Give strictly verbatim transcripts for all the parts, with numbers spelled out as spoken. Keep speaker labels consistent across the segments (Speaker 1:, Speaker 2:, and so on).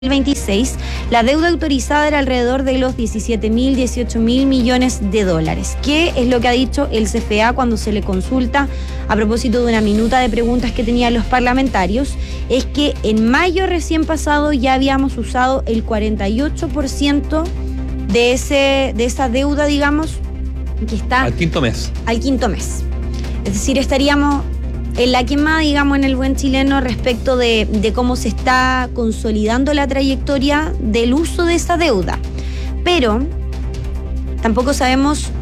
Speaker 1: veintiséis, la deuda autorizada era alrededor de los diecisiete mil, dieciocho mil millones de dólares. ¿Qué es lo que ha dicho el C F A cuando se le consulta a propósito de una minuta de preguntas que tenían los parlamentarios? Es que en mayo recién pasado ya habíamos usado el cuarenta y ocho por ciento de, ese, de esa deuda, digamos, que está...
Speaker 2: Al quinto mes.
Speaker 1: Al quinto mes. Es decir, estaríamos... en la quemada, digamos, en el buen chileno respecto de, de cómo se está consolidando la trayectoria del uso de esa deuda. Pero tampoco sabemos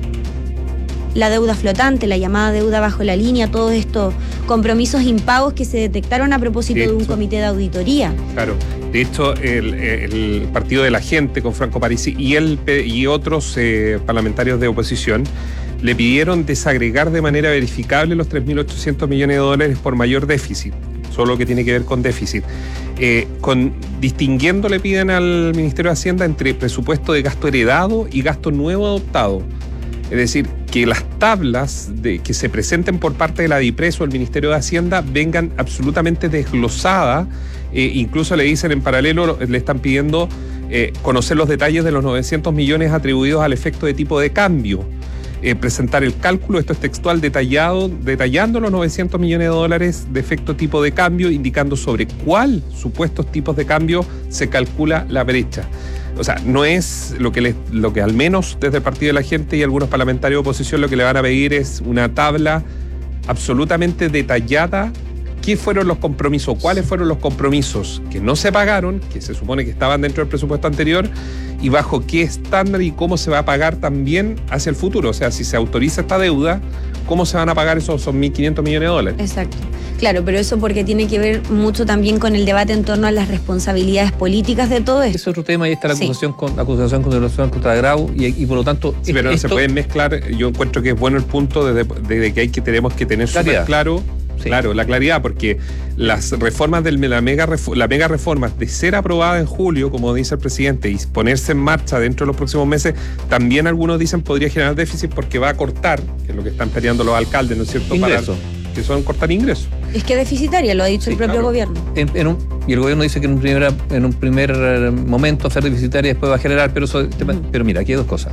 Speaker 1: la deuda flotante, la llamada deuda bajo la línea, todos estos compromisos impagos que se detectaron a propósito de, de un comité de auditoría.
Speaker 2: Claro, de hecho, el, el Partido de la Gente con Franco Parisi y, el, y otros eh, parlamentarios de oposición le pidieron desagregar de manera verificable los tres mil ochocientos millones de dólares por mayor déficit, solo que tiene que ver con déficit. Eh, con, distinguiendo le piden al Ministerio de Hacienda entre presupuesto de gasto heredado y gasto nuevo adoptado. Es decir, que las tablas de, que se presenten por parte de la DIPRES o el Ministerio de Hacienda vengan absolutamente desglosadas. Eh, incluso le dicen en paralelo, le están pidiendo eh, conocer los detalles de los novecientos millones atribuidos al efecto de tipo de cambio. Eh, presentar el cálculo, esto es textual, detallado, detallando los novecientos millones de dólares de efecto tipo de cambio, indicando sobre cuál supuestos tipos de cambio se calcula la brecha. O sea, no es lo que, les, lo que al menos desde el Partido de la Gente y algunos parlamentarios de oposición lo que le van a pedir es una tabla absolutamente detallada. ¿Qué fueron los compromisos? ¿Cuáles fueron los compromisos que no se pagaron, que se supone que estaban dentro del presupuesto anterior, y bajo qué estándar y cómo se va a pagar también hacia el futuro? O sea, si se autoriza esta deuda, ¿cómo se van a pagar esos, esos mil quinientos millones de dólares?
Speaker 1: Exacto. Claro, pero eso porque tiene que ver mucho también con el debate en torno a las responsabilidades políticas de todo esto.
Speaker 2: Es otro tema, y está la acusación, sí. con, la acusación contra, contra Grau, y, y por lo tanto... Sí, pero esto, no se pueden mezclar. Yo encuentro que es bueno el punto desde, desde que hay que tenemos que tener súper claro... Sí. Claro, la claridad, porque las reformas de la mega, la mega reforma, de ser aprobada en julio, como dice el presidente, y ponerse en marcha dentro de los próximos meses, también algunos dicen podría generar déficit porque va a cortar, que es lo que están peleando los alcaldes, ¿no es cierto?
Speaker 3: Ingresos.
Speaker 2: Para, que son cortar ingresos.
Speaker 1: Es que deficitaria, lo ha dicho sí, el propio claro. gobierno.
Speaker 3: En, en un, y el gobierno dice que en un primer, en un primer momento ser deficitaria y después va a generar, pero, eso, uh-huh. pero mira, aquí hay dos cosas.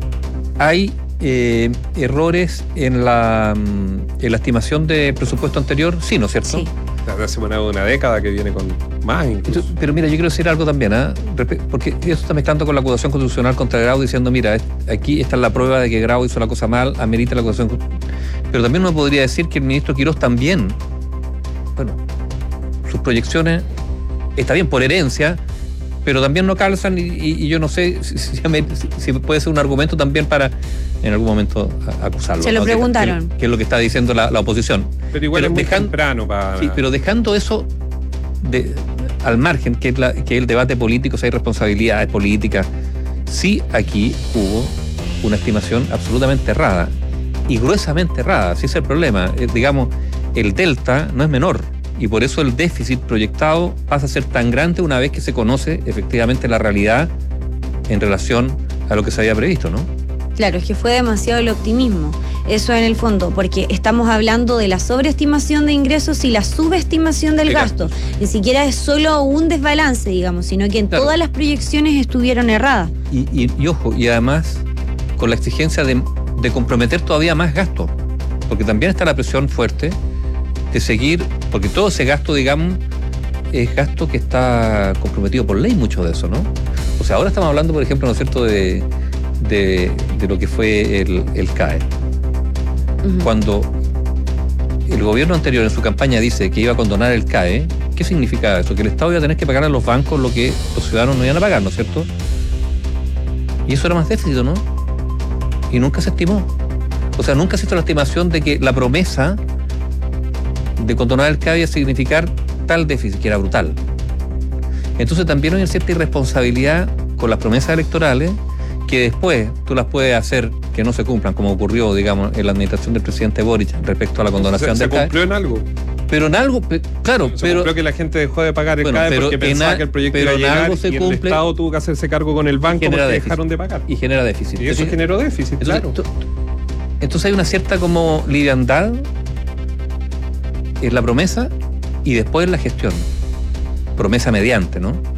Speaker 3: Hay eh, errores en la, en la estimación de presupuesto anterior, sí, ¿no es cierto?
Speaker 1: Sí.
Speaker 2: Hace una, una década que viene con más incluso.
Speaker 3: Entonces, pero mira, yo quiero decir algo también, ¿eh? Porque eso está mezclando con la acusación constitucional contra Grau, diciendo, mira, aquí está la prueba de que Grau hizo la cosa mal, amerita la acusación. Pero también uno podría decir que el ministro Quirós también, bueno, sus proyecciones, está bien por herencia, pero también no calzan y, y, y yo no sé si, si, si puede ser un argumento también para en algún momento acusarlo.
Speaker 1: Se lo
Speaker 3: ¿no?
Speaker 1: preguntaron.
Speaker 3: Que, que es lo que está diciendo la, la oposición.
Speaker 2: Pero igual pero es muy dejan, temprano para...
Speaker 3: Sí, pero dejando eso de, al margen, que es, la, que es el debate político, si hay responsabilidades políticas, sí aquí hubo una estimación absolutamente errada y gruesamente errada, ese es el problema. Eh, digamos, el delta no es menor. Y por eso el déficit proyectado pasa a ser tan grande una vez que se conoce efectivamente la realidad en relación a lo que se había previsto, ¿no?
Speaker 1: Claro, es que fue demasiado el optimismo. Eso en el fondo, porque estamos hablando de la sobreestimación de ingresos y la subestimación del gasto. Ni siquiera es solo un desbalance, digamos, sino que en claro. todas las proyecciones estuvieron erradas.
Speaker 3: Y, y, y ojo, y además con la exigencia de, de comprometer todavía más gasto, porque también está la presión fuerte de seguir, porque todo ese gasto, digamos, es gasto que está comprometido por ley, mucho de eso, ¿no? O sea, ahora estamos hablando, por ejemplo, ¿no es cierto?, de, de, de lo que fue el, el C A E. Uh-huh. Cuando el gobierno anterior en su campaña dice que iba a condonar el C A E, ¿qué significa eso? Que el Estado iba a tener que pagar a los bancos lo que los ciudadanos no iban a pagar, ¿no es cierto? Y eso era más déficit, ¿no? Y nunca se estimó. O sea, nunca se hizo la estimación de que la promesa de condonar el C A E iba a significar tal déficit, que era brutal. Entonces también hay cierta irresponsabilidad con las promesas electorales que después tú las puedes hacer que no se cumplan, como ocurrió, digamos, en la administración del presidente Boric respecto a la condonación
Speaker 2: se,
Speaker 3: del
Speaker 2: se
Speaker 3: C A E.
Speaker 2: ¿Se cumplió en algo?
Speaker 3: Pero en algo, claro,
Speaker 2: se
Speaker 3: pero...
Speaker 2: cumplió que la gente dejó de pagar el
Speaker 3: bueno,
Speaker 2: C A E porque pensaba
Speaker 3: a,
Speaker 2: que el proyecto
Speaker 3: iba a
Speaker 2: llegar
Speaker 3: algo se
Speaker 2: y
Speaker 3: cumple,
Speaker 2: el Estado tuvo que hacerse cargo con el banco porque
Speaker 3: déficit,
Speaker 2: dejaron de pagar.
Speaker 3: Y genera déficit.
Speaker 2: Y eso
Speaker 3: entonces,
Speaker 2: generó déficit,
Speaker 3: entonces,
Speaker 2: claro.
Speaker 3: Tú, entonces hay una cierta como liviandad en la promesa y después en la gestión. Promesa mediante, ¿no?